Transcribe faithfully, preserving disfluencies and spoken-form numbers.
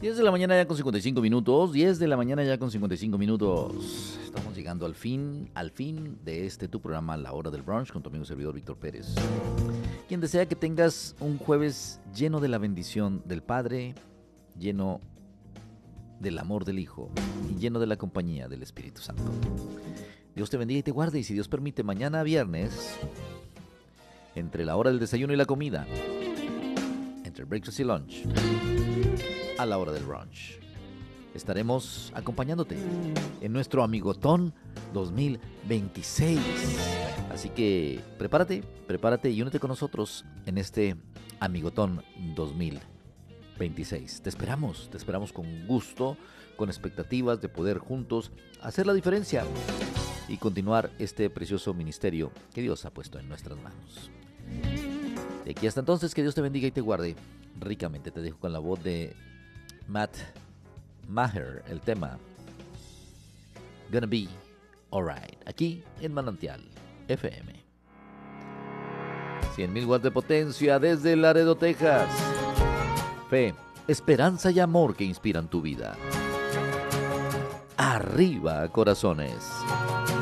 diez de la mañana ya con cincuenta y cinco minutos, diez de la mañana ya con cincuenta y cinco minutos. Estamos llegando al fin, al fin de este tu programa La Hora del Brunch con tu amigo servidor Víctor Pérez. Quien desea que tengas un jueves lleno de la bendición del Padre, lleno del amor del Hijo y lleno de la compañía del Espíritu Santo. Dios te bendiga y te guarde, y si Dios permite, mañana viernes, entre la hora del desayuno y la comida, entre breakfast y lunch, a la hora del brunch, estaremos acompañándote en nuestro Amigotón dos mil veintiséis. Así que prepárate, prepárate y únete con nosotros en este Amigotón dos mil veintiséis. Te esperamos, te esperamos con gusto, con expectativas de poder juntos hacer la diferencia y continuar este precioso ministerio que Dios ha puesto en nuestras manos. De aquí hasta entonces, que Dios te bendiga y te guarde ricamente. Te dejo con la voz de Matt Maher, el tema Gonna Be Alright, aquí en Manantial F M. cien mil watts de potencia desde Laredo, Texas. Fe, esperanza y amor que inspiran tu vida. Arriba, corazones.